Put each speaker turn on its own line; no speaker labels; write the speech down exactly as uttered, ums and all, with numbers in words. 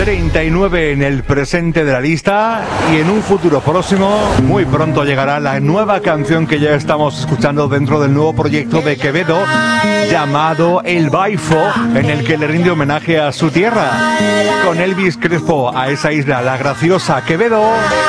treinta y nueve en el presente de la lista, y en un futuro próximo, muy pronto llegará la nueva canción que ya estamos escuchando dentro del nuevo proyecto de Quevedo, llamado El Baifo, en el que le rinde homenaje a su tierra, con Elvis Crespo, a esa isla, la graciosa Quevedo.